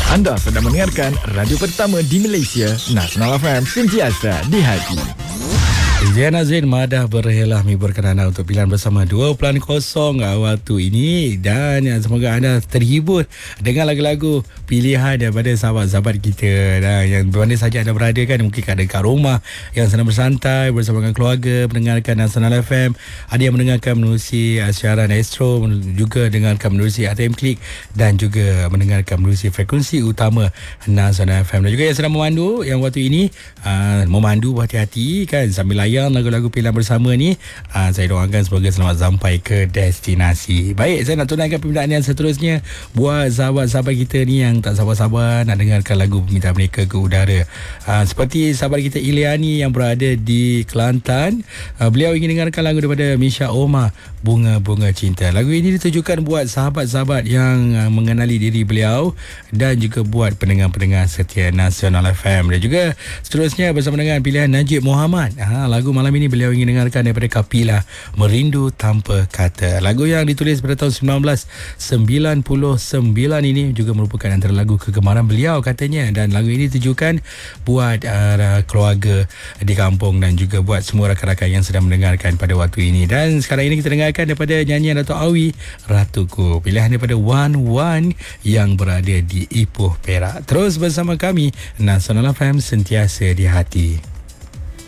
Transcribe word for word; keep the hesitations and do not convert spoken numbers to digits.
Anda sedang mendengarkan radio pertama di Malaysia, Nasional F M, sentiasa di hati. Zain Azrin Madah berhelah menghibur anda untuk pilihan bersama dua kosong waktu ini. Dan semoga anda terhibur dengan lagu-lagu pilihan daripada sahabat-sahabat kita dah, yang mana saja anda berada kan. Mungkin ada kat rumah yang sedang bersantai bersama dengan keluarga mendengarkan Nasional F M. Ada yang mendengarkan menerusi siaran Astro, juga dengarkan menerusi A T M Klik, dan juga mendengarkan menerusi frekuensi utama Nasional F M. Dan juga yang sedang memandu yang waktu ini uh, memandu berhati-hati kan sambil layan lagu-lagu pilihan bersama ni. uh, Saya doakan semoga selamat sampai ke destinasi. Baik, saya nak tunaikan permintaan yang seterusnya buat sahabat-sahabat kita ni yang tak sabar-sabar nak dengarkan lagu permintaan mereka ke udara. uh, Seperti sahabat kita Iliani yang berada di Kelantan. uh, Beliau ingin dengarkan lagu daripada Misha Omar, Bunga-Bunga Cinta. Lagu ini ditujukan buat sahabat-sahabat yang uh, mengenali diri beliau dan juga buat pendengar-pendengar setia Nasional F M. Dan juga seterusnya bersama dengan pilihan Najib Muhammad. ha, Lagu malam ini beliau ingin dengarkan daripada Kapila, Merindu Tanpa Kata. Lagu yang ditulis pada tahun sembilan belas sembilan puluh sembilan ini juga merupakan antara lagu kegemaran beliau katanya. Dan lagu ini ditujukan buat uh, keluarga di kampung dan juga buat semua rakan-rakan yang sedang mendengarkan pada waktu ini. Dan sekarang ini kita dengarkan daripada nyanyian Dato' Awi, Ratuku, pilihan daripada Wan Wan yang berada di Ipoh, Perak. Terus bersama kami, Nasional F M, sentiasa di hati.